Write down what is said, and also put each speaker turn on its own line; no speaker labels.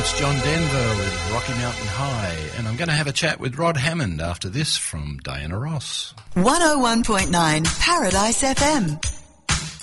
It's John Denver with Rocky Mountain High, and I'm going to have a chat with Rod Hammond after this from Diana Ross.
101.9 Paradise FM.